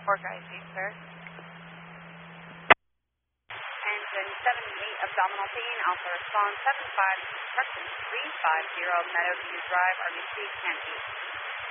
4 sir. Engine 78 abdominal pain, also response 75, instructions 350, Meadowview Drive, RBC, Kansas.